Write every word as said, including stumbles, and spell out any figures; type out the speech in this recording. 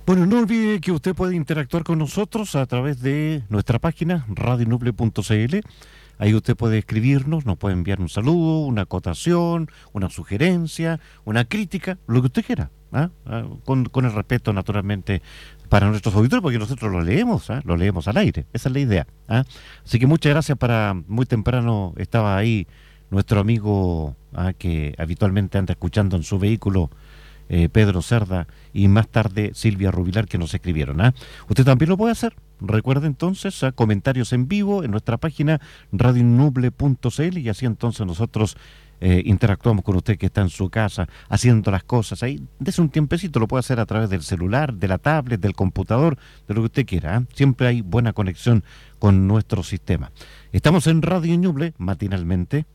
Bueno, no olvide que usted puede interactuar con nosotros a través de nuestra página radio nuble punto c l. Ahí usted puede escribirnos, nos puede enviar un saludo, una acotación, una sugerencia, una crítica, lo que usted quiera, ¿ah? Ah, con, con el respeto, naturalmente, para nuestros auditores, porque nosotros lo leemos, ¿ah? Lo leemos al aire, esa es la idea, ¿ah? Así que muchas gracias. Para muy temprano estaba ahí nuestro amigo, ¿ah?, que habitualmente anda escuchando en su vehículo, eh, Pedro Cerda, y más tarde Silvia Rubilar, que nos escribieron. ¿ah? Usted también lo puede hacer. Recuerde entonces a comentarios en vivo en nuestra página radio nuble punto c l, y así entonces nosotros eh, interactuamos con usted que está en su casa haciendo las cosas. Ahí, dese un tiempecito, lo puede hacer a través del celular, de la tablet, del computador, de lo que usted quiera. ¿ah? Siempre hay buena conexión con nuestro sistema. Estamos en Radio Ñuble matinalmente.